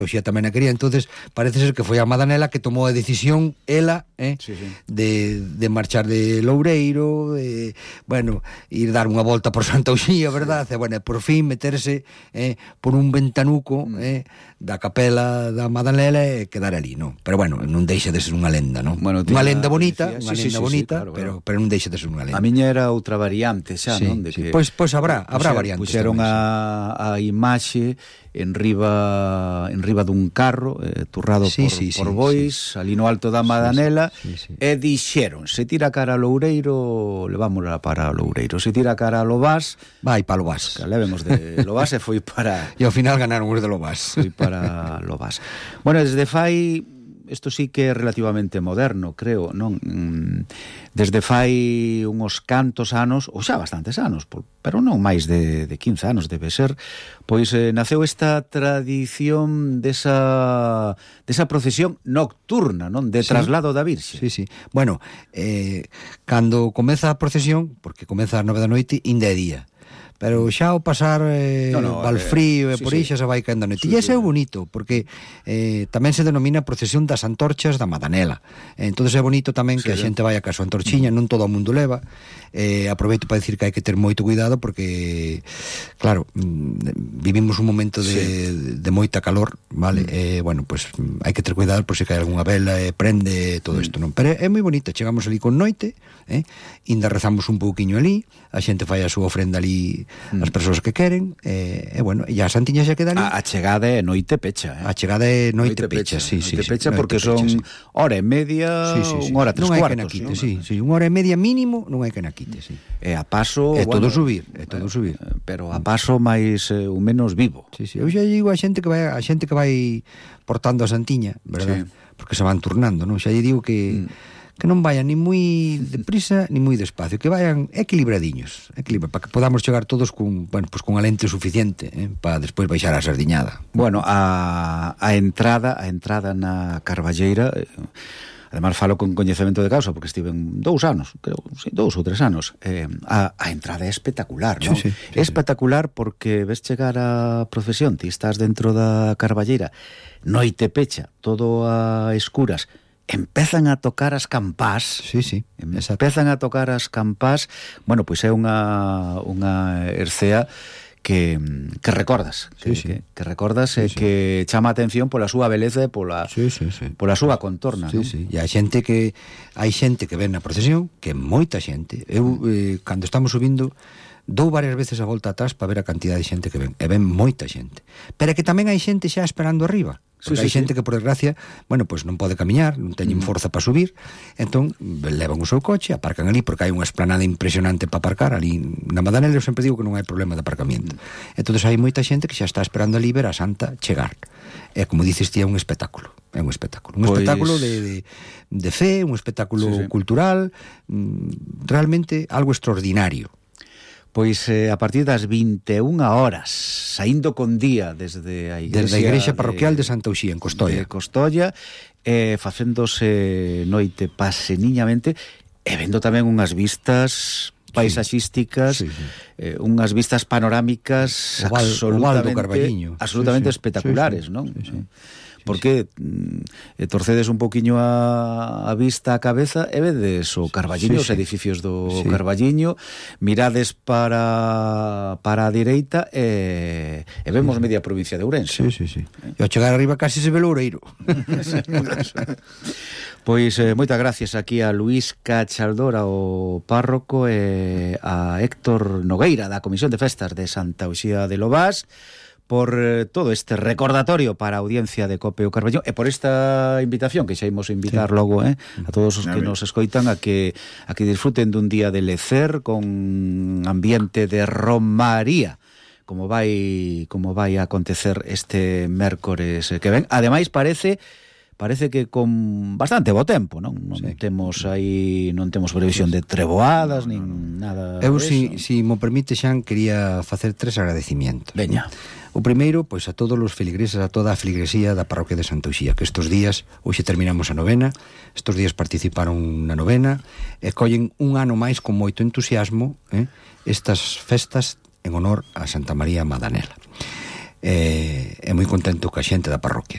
Uxía tamén a quería, entonces parece ser que foi a Madanela que tomou a decisión, ela, de marchar de Loureiro, bueno, ir dar unha volta por Santa Uxía, verdad? E, bueno, por fin meterse por un ventanuco da capela da Madanela e quedar ali, non? Pero, bueno, non deixa de ser unha lenda, non? Bueno, unha lenda bonita, claro, pero non deixa de ser unha lenda. A miña era outra variante xa, non? De que Pois habrá variantes. Puxeron a imaxe en riba dun carro turrado por bois, ali no alto da Madanela, e dixeron, se tira cara a Loureiro, levámola para Loureiro, se tira cara a Lobás, vai para Lobás, que levemos de Lobás, e foi para e ao final ganaron os de Lobás, foi para Lobás. Bueno, desde fai, isto sí que é relativamente moderno, creo, non? Desde fai uns cantos anos, ou xa bastantes anos, pero non máis de 15 anos debe ser, pois naceu esta tradición desa procesión nocturna, non? De traslado da Virxe. Sí. Bueno, cando comeza a procesión, porque comeza a 9 da noite, inda é día. Pero xa ao pasar Valfrío e por aí xa se vai caendo a noite. E ese é bonito, porque tamén se denomina procesión das antorchas da Madanela. Entón é bonito tamén que a xente vai a casa a antorchiña, non todo o mundo leva. Aproveito para dicir que hai que ter moito cuidado, porque, claro, vivimos un momento de moita calor, vale? Bueno, pues hai que ter cuidado por se cae algunha vela e prende todo isto, non? Pero é moi bonito, chegamos ali con noite, ainda rezamos un pouquiño ali, a xente fai a súa ofrenda ali as persoas que queren, e bueno, e a Santiña xa queda ali. A chegada é noite pecha, A chegada é noite pecha, sí. Noite pecha porque son hora e media, unha hora tres cuartos, non? Sí, unha hora e media mínimo, non hai que na quite, sí. E a paso... É todo subir. Pero a paso máis ou menos vivo. Sí. Eu xa digo a xente que vai portando a Santiña, verdad? Porque se van turnando, non? Xa lle digo que non vayan ni moi deprisa ni moi despacio, que vayan equilibradiños, para que podamos chegar todos con alente suficiente, para despois baixar a sardiñada. Bueno, a entrada na Carballeira, además falo con coñecemento de causa, porque estiven 2 anos, creo, 2 ou 3 anos, a entrada é espectacular, non? Sí. É espectacular porque ves chegar a procesión, ti estás dentro da Carballeira, noite pecha, todo a escuras, empezan a tocar as campás. Sí. Empezan a tocar as campás. Bueno, pois é unha hercea que recordas, que recordas e que chama a atención pola súa beleza e pola súa contorna, non? E hai xente que ven na procesión, que moita xente. Eu cando estamos subindo dou varias veces a volta atrás para ver a cantidad de xente que ven, e ven moita xente, pero que tamén hai xente xa esperando arriba, porque hai xente que por desgracia, bueno, pois non pode camiñar, non teñen forza para subir, entón levan o seu coche, aparcan ali, porque hai unha esplanada impresionante para aparcar ali na Madanela. Eu sempre digo que non hai problema de aparcamiento, entón hai moita xente que xa está esperando ali ver a Santa chegar. E como dices ti, é un espectáculo, espectáculo de fe, un espectáculo cultural, realmente algo extraordinario. Pois a partir das 21 horas, saindo con día desde a igrexa parroquial de Santa Uxía, en Costoia. Facéndose noite paseniñamente, e vendo tamén unhas vistas paisaxísticas, unhas vistas panorámicas absolutamente espectaculares, non? Porque torcedes un poquinho a vista a cabeza e vedes o Carballiño, os edificios do Carballiño, mirades para a direita e vemos media provincia de Ourense. E ao chegar arriba casi se ve Loureiro. Pois moitas gracias aquí a Luís Cachaldora, o párroco, e a Héctor Nogueira, da Comisión de Festas de Santa Uxía de Lobás, por todo este recordatorio para a audiencia de Cope o Carballiño, e por esta invitación que xa imos invitar logo a todos os que nos escoitan a que disfruten dun día de lecer con ambiente de romaría, como vai a acontecer este mércores que ven. Ademais parece que con bastante bo tempo, non temos previsión de treboadas nin nada. Eu, si mo permite, Xan, quería facer 3 agradecimientos. Veña. O primeiro, pois a todos os feligreses, a toda a feligresía da parroquia de Santa Uxía, que estes días, hoxe terminamos a novena, estes días participaron na novena, e collen un ano máis con moito entusiasmo estas festas en honor a Santa María Madanela. É moi contento ca xente da parroquia.